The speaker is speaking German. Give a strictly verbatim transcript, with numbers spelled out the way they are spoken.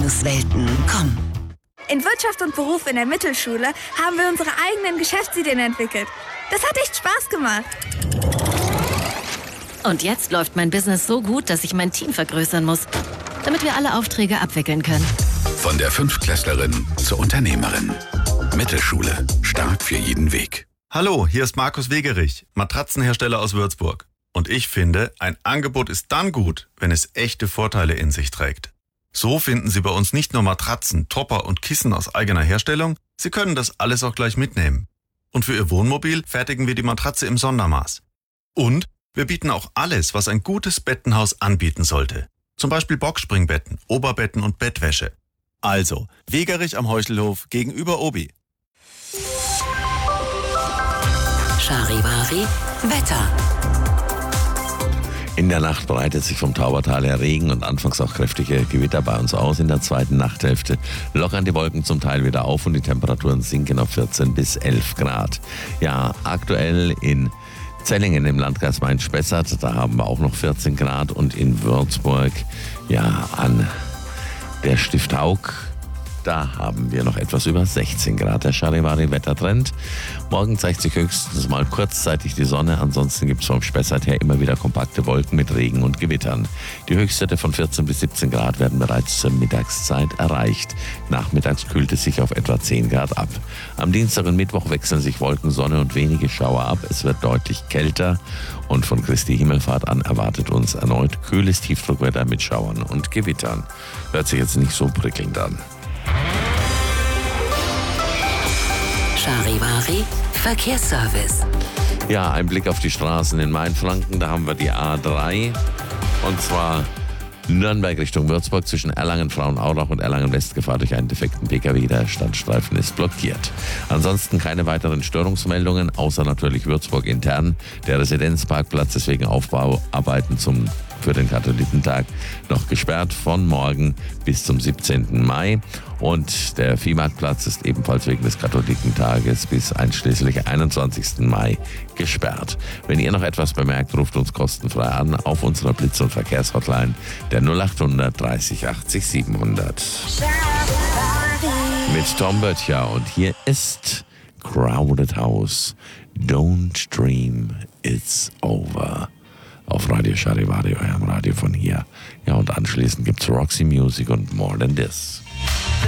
Welten kommen. In Wirtschaft und Beruf in der Mittelschule haben wir unsere eigenen Geschäftsideen entwickelt. Das hat echt Spaß gemacht. Und jetzt läuft mein Business so gut, dass ich mein Team vergrößern muss, damit wir alle Aufträge abwickeln können. Von der Fünftklässlerin zur Unternehmerin. Mittelschule. Stark für jeden Weg. Hallo, hier ist Markus Wegerich, Matratzenhersteller aus Würzburg. Und ich finde, ein Angebot ist dann gut, wenn es echte Vorteile in sich trägt. So finden Sie bei uns nicht nur Matratzen, Topper und Kissen aus eigener Herstellung, Sie können das alles auch gleich mitnehmen. Und für Ihr Wohnmobil fertigen wir die Matratze im Sondermaß. Und wir bieten auch alles, was ein gutes Bettenhaus anbieten sollte. Zum Beispiel Boxspringbetten, Oberbetten und Bettwäsche. Also, Wegerich am Heuchelhof gegenüber Obi. Charivari Wetter. In der Nacht breitet sich vom Taubertal her Regen und anfangs auch kräftige Gewitter bei uns aus. In der zweiten Nachthälfte lockern die Wolken zum Teil wieder auf und die Temperaturen sinken auf vierzehn bis elf Grad. Ja, aktuell in Zellingen im Landkreis Main-Spessart, da haben wir auch noch vierzehn Grad und in Würzburg, ja, an der Stift Haug, da haben wir noch etwas über sechzehn Grad. Der Charivari-Wettertrend. Morgen zeigt sich höchstens mal kurzzeitig die Sonne. Ansonsten gibt es vom Spessart her immer wieder kompakte Wolken mit Regen und Gewittern. Die Höchstwerte von vierzehn bis siebzehn Grad werden bereits zur Mittagszeit erreicht. Nachmittags kühlt es sich auf etwa zehn Grad ab. Am Dienstag und Mittwoch wechseln sich Wolken, Sonne und wenige Schauer ab. Es wird deutlich kälter und von Christi Himmelfahrt an erwartet uns erneut kühles Tiefdruckwetter mit Schauern und Gewittern. Hört sich jetzt nicht so prickelnd an. Charivari Verkehrsservice. Ja, ein Blick auf die Straßen in Mainfranken. Da haben wir die A drei und zwar Nürnberg Richtung Würzburg zwischen Erlangen, Frauenaurach und Erlangen West Gefahr durch einen defekten Pkw. Der Standstreifen ist blockiert. Ansonsten keine weiteren Störungsmeldungen, außer natürlich Würzburg intern. Der Residenzparkplatz ist wegen Aufbauarbeiten zum für den Katholikentag noch gesperrt von morgen bis zum siebzehnten Mai. Und der Viehmarktplatz ist ebenfalls wegen des Katholikentages bis einschließlich einundzwanzigsten Mai gesperrt. Wenn ihr noch etwas bemerkt, ruft uns kostenfrei an auf unserer Blitz- und Verkehrshotline der null acht hundert dreißig achtzig siebenhundert. Mit Tom Böttcher und hier ist Crowded House. Don't dream it's over. Auf Radio Charivari, eurem Radio von hier. Ja, und anschließend gibt's Roxy Music und More Than This.